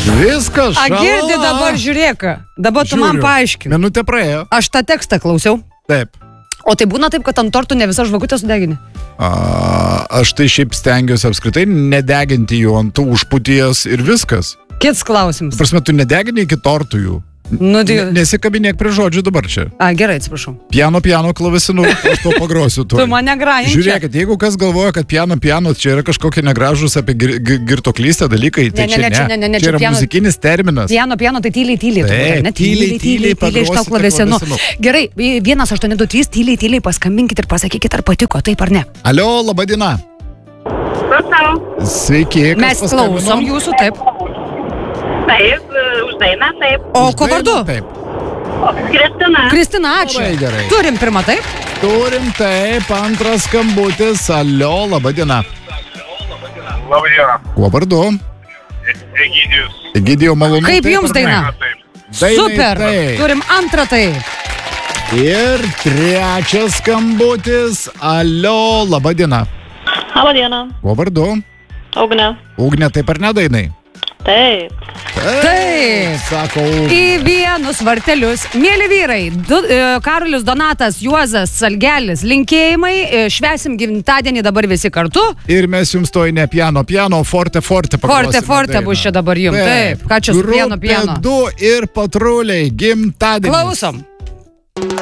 Viskas, šalala. Girdi dabar, žiūrėk. Dabar tu man paaiškink. Minutė praėjo. Aš tą tekstą klausiau. Taip. O tai būna taip, kad ant tortų ne visą žvakutę sudegini? Aš tai šiaip stengiuosi apskritai nedeginti jų ant tų užputies ir viskas. Kits klausimas. Prasme, tu nedegini iki tortų jų. Nesikabinėk prie žodžių dabar čia. Gerai, atsiprašau. Piano klavisinu, aš to pagrosiu. Tu mane grajinčia. Žiūrėkit, jeigu kas galvoja, kad piano čia yra kažkokie negražus apie girtoklystę dalykai, tai čia ne. Čia yra muzikinis terminas. Piano, tai tyliai. Tyliai iš tau klavisinu. Gerai, 1-8-2-3, tyliai paskambinkit ir pasakykit, ar patiko, taip ar ne. Alio, laba diena. Sveiki. Mes klausom jūsų, taip. Taip, už dainą, taip. O ko vardu? Taip. Kristina, ačiū. Turim pirmą, taip? Turim, taip, antras skambutis. Alio, laba diena. Labą dieną. Kuo vardu? Egidijus. Egidijau, malonu. Kaip jums daina? Super, turim antrą, taip. Ir trečias skambutis. Alio, laba diena. Labą dieną. Kuo vardu? Ugnė, taip ar ne dainai? Taip. Sako. Į vienus vartelius. Mėly vyrai, Karolis, Donatas, Juozas, Salgelis, linkėjimai. Švęsim gimtadienį dabar visi kartu. Ir mes jums toj ne piano, forte pagrosime. Forte bus čia dabar jums. Taip. Ką čia su piano? Grupė 2 ir Patruliai gimtadienis. Klausom.